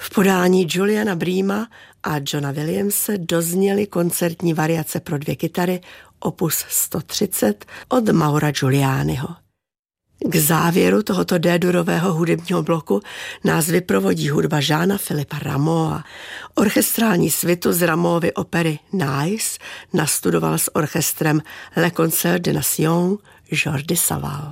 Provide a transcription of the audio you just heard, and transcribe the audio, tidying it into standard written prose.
V podání Juliana Breama a Johna Williamse dozněly koncertní variace pro 2 kytary opus 130 od Maura Giulianiho. K závěru tohoto D-durového hudebního bloku nás vyprovodí hudba Jeana-Philippa Rameaua. Orchestrální svitu z Rameauvy opery Nice nastudoval s orchestrem Le Concert des Nations Jordi Savall.